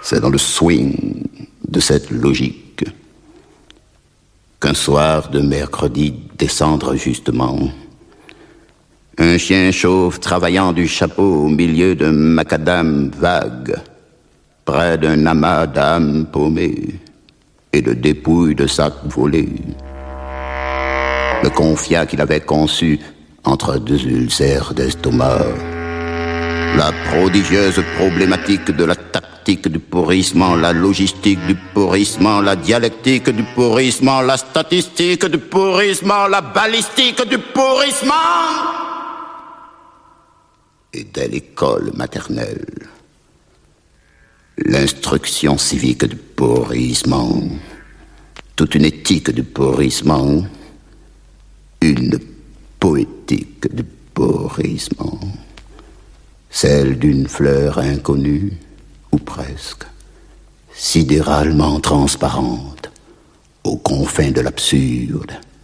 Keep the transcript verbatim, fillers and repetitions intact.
C'est dans le swing de cette logique qu'un soir de mercredi descendre justement, un chien chauve travaillant du chapeau au milieu d'un macadam vague, près d'un amas d'âmes paumées et de dépouilles de sacs volés, me confia qu'il avait conçu entre deux ulcères d'estomac la prodigieuse problématique de la tactique du pourrissement, la logistique du pourrissement, la dialectique du pourrissement, la statistique du pourrissement, la balistique du pourrissement. Et dès l'école maternelle, l'instruction civique du pourrissement, toute une éthique du pourrissement, une poétique du pourrissement, celle d'une fleur inconnue, ou presque, sidéralement transparente, aux confins de l'absurde.